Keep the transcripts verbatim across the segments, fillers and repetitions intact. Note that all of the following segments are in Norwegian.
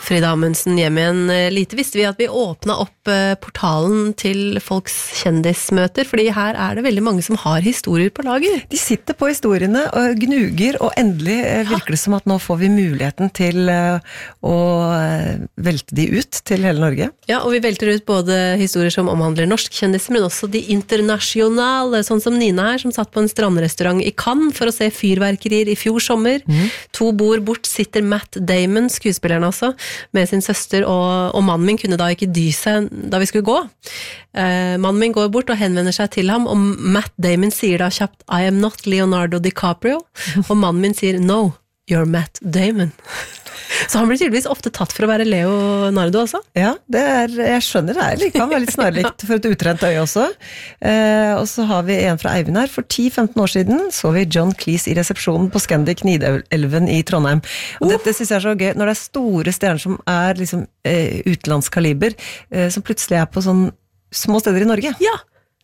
Frida Amundsen hjem igjen. Lite visste vi at vi åpnet opp portalen til folks kjendismøter, fordi her er det veldig mange som har historier på lager. De sitter på historiene og gnuger, og endelig virker det som at nå får vi muligheten til å velte de ut til hele Norge. Ja, og vi velter ut både historier som omhandler norsk kjendiser, men også de internasjonale, sånn som Nina her, som satt på en strandrestaurant i Cannes for å se fyrverkerier i fjor sommer. Mm. To bord bort sitter Matt Damon, skuespilleren altså, med sin søster, og, og mannen min kunne da ikke dy seg da vi skulle gå. Eh, mannen min går bort og henvender seg til ham, og Matt Damon sier da kjapt I am not Leonardo DiCaprio, og mannen min sier no, you're Matt Damon. Så han blir tydeligvis ofte tatt for å være Leonardo også. Ja, det er, jeg skjønner det er. Det kan være litt snarlikt for et utrent øye også. Eh, og så har vi en fra Eivind her. For ti til femten år siden så vi John Cleese i resepsjonen på Scandic Nidelven i Trondheim. Og uh. dette synes jeg er så gøy, når det er store stjerner som er liksom eh, utenlandskaliber, eh, som plutselig er på sånn små steder i Norge. Ja.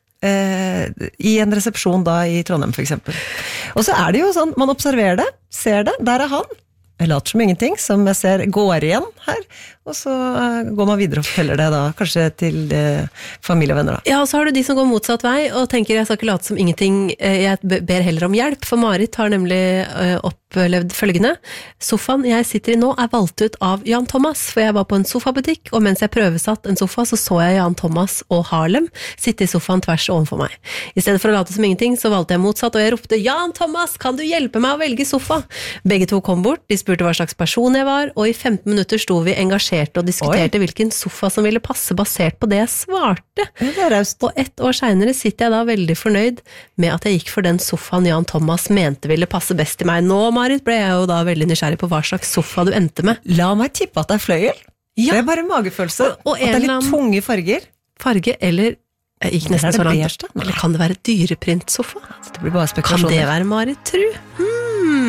Eh, i en resepsjon da i Trondheim for eksempel. Og så er det jo sånn, man observerer det, ser det, der er han. Jeg later som ingenting, som jeg ser går igjen her, og så går man videre og forteller det da, kanskje til eh, familie og venner da. Ja, og så har du de som går motsatt vei, og tenker jeg skal ikke late som ingenting, jeg ber heller om hjelp, for Marit har nemlig eh, opplevd følgende. Sofaen jeg sitter i nå er valgt ut av Jan Thomas, for jeg var på en sofabutikk, og mens jeg prøvesatt en sofa, så så jeg Jan Thomas og Harlem sitte i sofaen tvers overfor meg. I stedet for å late som ingenting, så valgte jeg motsatt, og jeg ropte, Jan Thomas, kan du hjelpe meg å velge sofa? Begge to kom bort, de spurte hva slags person jeg var, og i femten minutter sto vi engasjert og diskuterte Oi. Hvilken sofa som ville passe basert på det jeg svarte. Det er raust. Og ett år senere sitter jeg da veldig fornøyd med at jeg gikk for den sofaen Jan Thomas mente ville passe best til meg. Nå, Marit, ble jeg jo da veldig nysgjerrig på hva slags sofa du endte med. La meg tippe at det er fløyel. Ja. Det er bare magefølelse. Og, og at det er litt tunge farger. Farge, eller jeg gikk nesten så langt. Eller kan det være dyreprintsofa? Det blir bare spekulasjoner. Kan det være Marit, tru? Hmm.